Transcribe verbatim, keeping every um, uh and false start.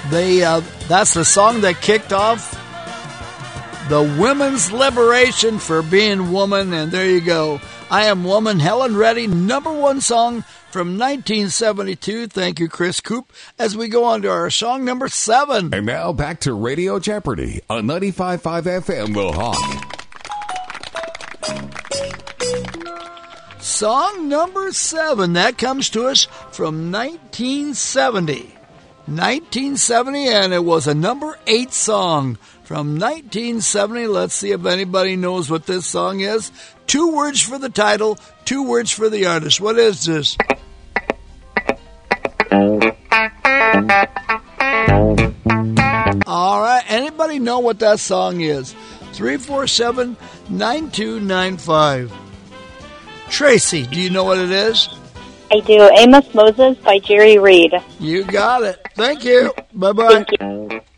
They uh, that's the song that kicked off the women's liberation for being woman, and there you go. I Am Woman, Helen Reddy, number one song from nineteen seventy-two. Thank you, Chris Coop, as we go on to our song number seven. And now back to Radio Jeopardy on ninety-five point five F M, Will Hawk. Song number seven, that comes to us from nineteen seventy. nineteen seventy, and it was a number eight song from nineteen seventy. Let's see if anybody knows what this song is. Two words for the title, two words for the artist. What is this? All right, anybody know what that song is? three four seven, nine two nine five. Tracy, do you know what it is? I do. Amos Moses by Jerry Reed. You got it. Thank you. Bye-bye. Thank you.